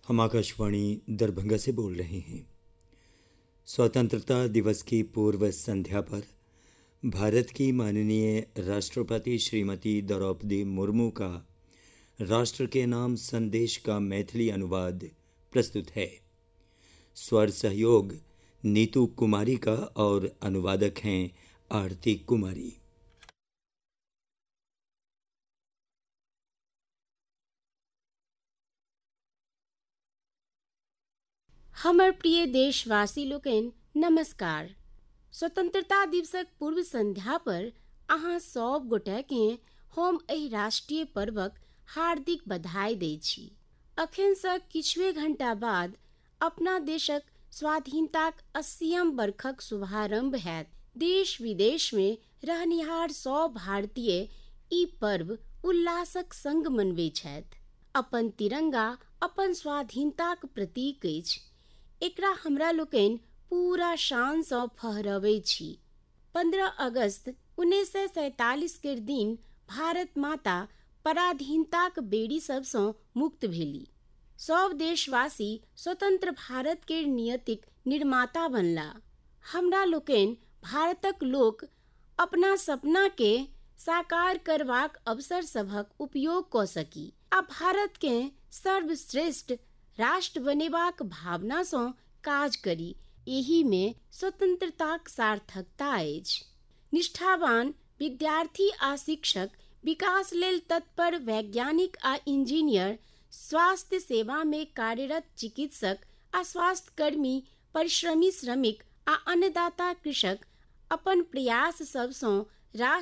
हम आकाशवाणी दरभंगा से बोल रहे हैं। स्वतंत्रता दिवस की पूर्व संध्या पर भारत की माननीय राष्ट्रपति श्रीमती द्रौपदी मुर्मू का राष्ट्र के नाम संदेश का मैथिली अनुवाद प्रस्तुत है। स्वर सहयोग नीतू कुमारी का और अनुवादक हैं आरती कुमारी। हमर प्रिय देशवासी लोकनि नमस्कार। स्वतंत्रता दिवसक पूर्व संध्या पर अहाँ सब गोटे के हम एहि राष्ट्रीय पर्वक हार्दिक बधाई दै छी। अखन से किछुए घंटा बाद अपना देशक स्वाधीनताक 80म वर्षक शुभारंभ हैत। देश विदेश में रहनिहार सब भारतीय ई पर्व उल्लासक संग मनबै छथि। अपन तिरंगा अपन स्वाधीनताक प्रतीक अछि। एकरा हमरा लोकनि पूरा शान सँ फहरबै छी। 15 अगस्त 1947 के दिन भारत माता पराधीनताक बेड़ी सब सँ मुक्त भेली। सब देशवासी स्वतंत्र भारत के नियतिक निर्माता बनला। हमरा लोकनि भारतक लोक अपना सपना के साकार करबाक अवसर सभक उपयोग क सकी आ भारत के सर्वश्रेष्ठ राष्ट्र बनेबाक भावना सँ काज करी। एही में स्वतंत्रताक सार्थकता अछि। निष्ठावान विद्यार्थी आ शिक्षक, विकास लेल तत्पर वैज्ञानिक आ इंजीनियर, स्वास्थ्य सेवा में कार्यरत चिकित्सक आ स्वास्थ्य कर्मी, परिश्रमी श्रमिक आ अन्नदाता कृषक अपन प्रयास सब सँ राष्ट्र